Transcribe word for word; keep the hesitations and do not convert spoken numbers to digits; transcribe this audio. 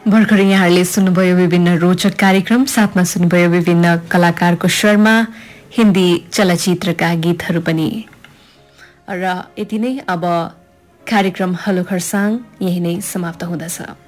भर्खरै यहाँहरूले सुन्नुभयो विभिन्न रोचक कार्यक्रम, साथमा सुन्नुभयो विभिन्न कलाकारको स्वरमा हिन्दी चलचित्रका गीतहरू पनि। र यति नै, अब कार्यक्रम हेलो खरसाङ यही नै समाप्त हुँदछ।